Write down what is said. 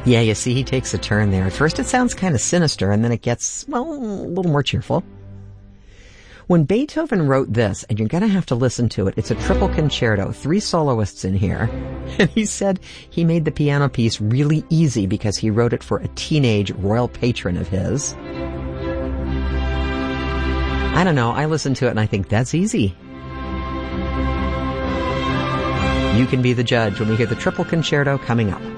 Yeah, you see, he takes a turn there. At first it sounds kind of sinister, and then it gets, well, a little more cheerful. When Beethoven wrote this, and you're going to have to listen to it, it's a triple concerto, 3 soloists in here, and he said he made the piano piece really easy because he wrote it for a teenage royal patron of his. I don't know, I listen to it and I think that's easy. You can be the judge when we hear the triple concerto coming up.